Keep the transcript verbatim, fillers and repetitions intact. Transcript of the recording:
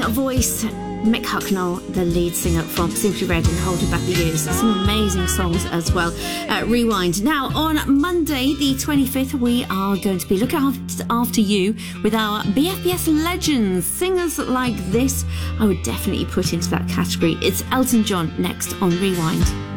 voice, Mick Hucknall, the lead singer from Simply Red and Holding Back the Years. Some amazing songs as well. Uh, Rewind. Now, on Monday, the twenty-fifth, we are going to be looking after, after you with our B F B S legends. Singers like this, I would definitely put into that category. It's Elton John next on Rewind.